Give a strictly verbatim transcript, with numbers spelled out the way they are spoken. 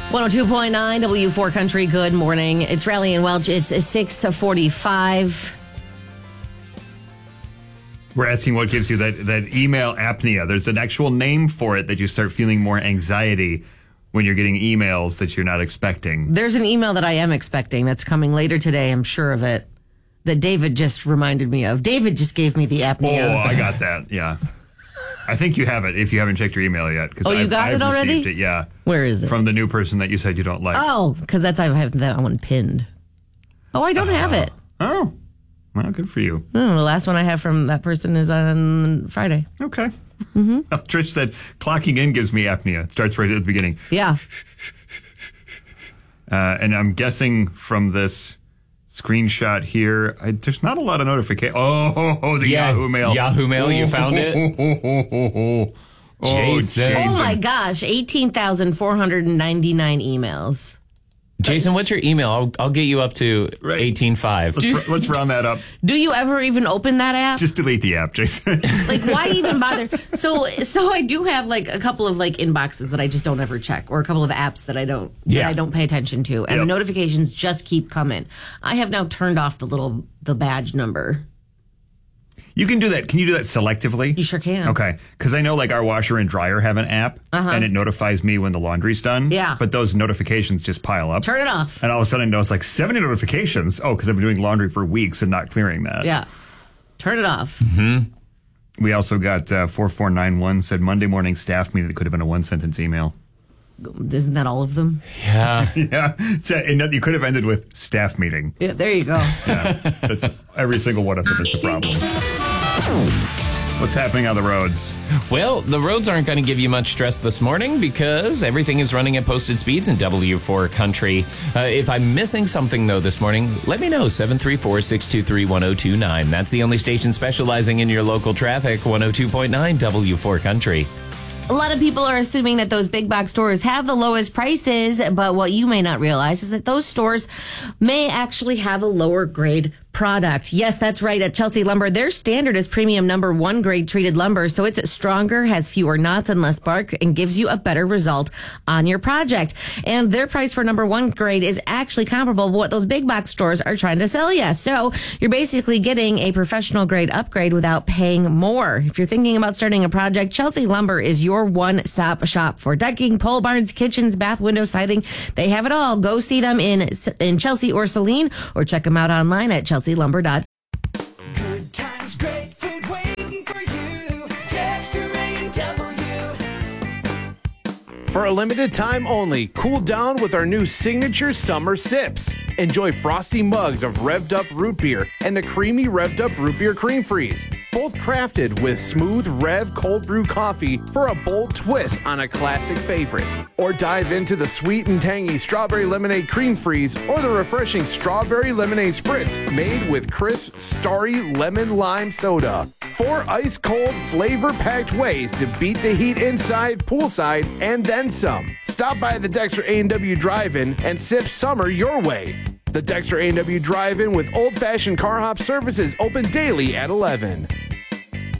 one oh two point nine W four Country, good morning. It's Raleigh and Welch. It's six forty-five. We're asking what gives you that, that email apnea. There's an actual name for it that you start feeling more anxiety when you're getting emails that you're not expecting. There's an email that I am expecting that's coming later today, I'm sure of it, that David just reminded me of. David just gave me the apnea. Oh, I got that, yeah. I think you have it if you haven't checked your email yet. Oh, you I've, got I've it already? Received it, yeah. Where is it? From the new person that you said you don't like. Oh, because that's I have that one pinned. Oh, I don't uh, have it. Oh, well, good for you. No, the last one I have from that person is on Friday. Okay. Mm-hmm. Trish said, clocking in gives me apnea. It starts right at the beginning. Yeah. Uh, and I'm guessing from this screenshot here, I, there's not a lot of notification. Oh, oh, the yeah, Yahoo Mail. Yahoo Mail, you found it? Oh, oh, oh, oh, oh. Jason. Jason. Oh, my gosh. eighteen thousand four hundred ninety-nine emails. Jason, what's your email? I'll, I'll get you up to right. eighteen five. Let's, let's round that up. Do you ever even open that app? Just delete the app, Jason. Like, why even bother? So, so I do have like a couple of like inboxes that I just don't ever check, or a couple of apps that I don't yeah. that I don't pay attention to, and yep. the notifications just keep coming. I have now turned off the little the badge number. You can do that. Can you do that selectively? You sure can. Okay. Because I know like our washer and dryer have an app, uh-huh. and it notifies me when the laundry's done. Yeah. But those notifications just pile up. Turn it off. And all of a sudden I know it's like seventy notifications. Oh, because I've been doing laundry for weeks and not clearing that. Yeah. Turn it off. Mm-hmm. We also got uh, four four nine one said Monday morning staff meeting that could have been a one-sentence email. Isn't that all of them? Yeah. Yeah. So, and you could have ended with staff meeting. Yeah, there you go. Yeah. That's every single one of them is the problem. What's happening on the roads? Well, the roads aren't going to give you much stress this morning because everything is running at posted speeds in W four Country. Uh, if I'm missing something, though, this morning, let me know. seven three four, six two three, one oh two nine. That's the only station specializing in your local traffic, one oh two point nine W four Country. A lot of people are assuming that those big box stores have the lowest prices, but what you may not realize is that those stores may actually have a lower grade product. Yes, that's right. At Chelsea Lumber, their standard is premium number one grade treated lumber, so it's stronger, has fewer knots and less bark, and gives you a better result on your project. And their price for number one grade is actually comparable to what those big box stores are trying to sell you. So you're basically getting a professional grade upgrade without paying more. If you're thinking about starting a project, Chelsea Lumber is your one-stop shop for decking, pole barns, kitchens, bath window siding. They have it all. Go see them in in Chelsea or Saline, or check them out online at chelsea lumber dot com. Good times, great food waiting for you. Dexter A and W. For a limited time only, cool down with our new signature summer sips. Enjoy frosty mugs of revved up root beer and a creamy revved up root beer cream freeze. Both crafted with smooth Rev cold brew coffee for a bold twist on a classic favorite. Or dive into the sweet and tangy strawberry lemonade cream freeze or the refreshing strawberry lemonade spritz made with crisp, starry lemon lime soda. Four ice cold, flavor packed ways to beat the heat inside, poolside, and then some. Stop by the Dexter A and W Drive-In and sip summer your way. The Dexter A and W Drive-In with old-fashioned car hop services open daily at eleven.